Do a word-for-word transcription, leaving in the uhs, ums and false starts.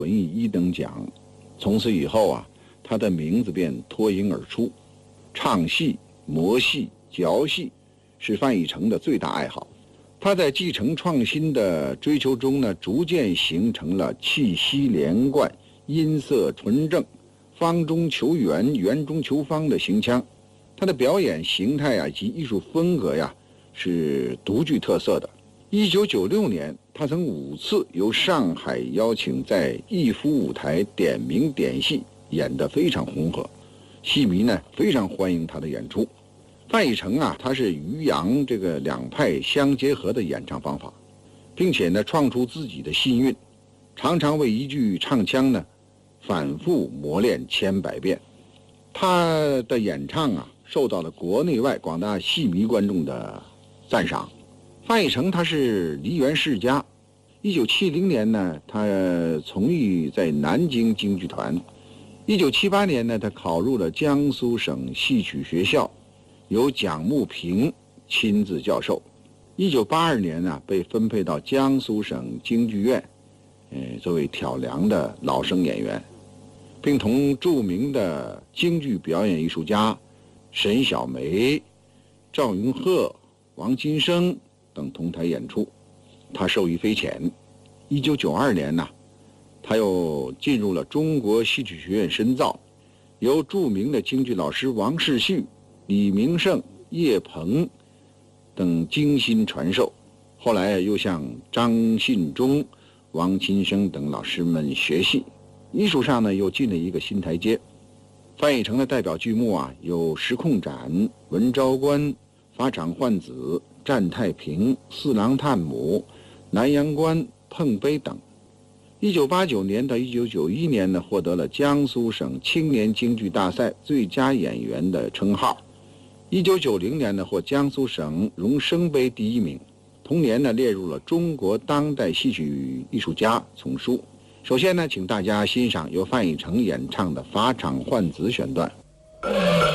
文艺一等奖。从此以后啊，他的名字便脱颖而出。唱戏、模戏、嚼戏是范逸臣的最大爱好。他在继承创新的追求中呢，逐渐形成了气息连贯、音色纯正、方中求圆、圆中求方的行腔。他的表演形态啊及艺术风格呀是独具特色的。一九九六年，他曾五次由上海邀请在逸夫舞台点名点戏，演得非常红火，戏迷呢非常欢迎他的演出。范逸臣啊，他是于洋这个两派相结合的演唱方法，并且呢创出自己的新韵，常常为一句唱腔呢反复磨练千百遍。他的演唱啊受到了国内外广大戏迷观众的赞赏。范逸臣他是梨园世家，一九七零年呢，他从艺在南京京剧团。一九七八年呢，他考入了江苏省戏曲学校，由蒋慕平亲自教授。一九八二年呢，被分配到江苏省京剧院，呃，作为挑梁的老生演员，并同著名的京剧表演艺术家沈小梅、赵云鹤、王金生等同台演出，他受益匪浅。一九九二年呢，他又进入了中国戏曲学院深造，由著名的京剧老师王世旭、李明胜、叶鹏等精心传授。后来又向张信忠、王金生等老师们学戏，艺术上呢又进了一个新台阶。范逸臣的代表剧目啊有《时空斩》、《文昭关》、《法场换子》、《战太平》、《四郎探母》、《南阳关》、《碰杯》等。一九八九年到一九九一年呢，获得了江苏省青年京剧大赛最佳演员的称号。一九九零年呢，获江苏省荣升杯第一名。同年呢，列入了中国当代戏曲艺术家丛书。首先呢，请大家欣赏由范逸臣演唱的《法场换子》选段。